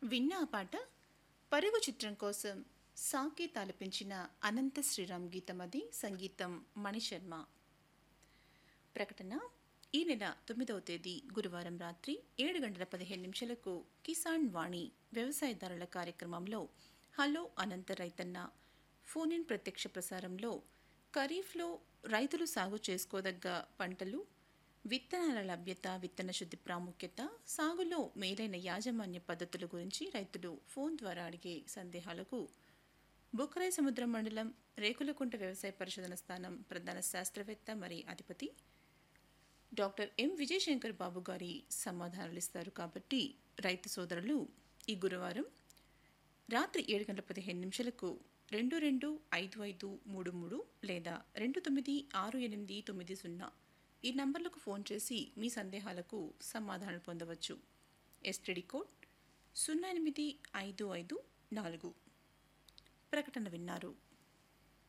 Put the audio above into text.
విన్న ఆ పాట పరుగు చిత్రం కోసం సాకేత్ ఆలపించిన అనంత శ్రీరామ్ గీతం, అది సంగీతం మణిశర్మ. ప్రకటన: ఈ నెల 9వ తేదీ గురువారం రాత్రి 7:15 కిసాన్ వాణి వ్యవసాయదారుల కార్యక్రమంలో హలో అనంత రైతన్న ఫోన్ ఇన్ ప్రత్యక్ష ప్రసారంలో ఖరీఫ్లో రైతులు సాగు చేసుకోదగ్గ పంటలు, విత్తనాల లభ్యత, విత్తన శుద్ధి ప్రాముఖ్యత, సాగులో మేలైన యాజమాన్య పద్ధతుల గురించి రైతులు ఫోన్ ద్వారా అడిగే సందేహాలకు బుక్కరాయ సముద్రం మండలం రేకులకుంట వ్యవసాయ పరిశోధన స్థానం ప్రధాన శాస్త్రవేత్త మరియు అధిపతి డాక్టర్ ఎం విజయశంకర్ బాబు గారి సమాధానాలు ఇస్తారు. కాబట్టి రైతు సోదరులు ఈ గురువారం రాత్రి 7:15 225533 లేదా 296890 ఈ నంబర్లకు ఫోన్ చేసి మీ సందేహాలకు సమాధానాలు పొందవచ్చు. STD code 08554. ప్రకటన విన్నారు.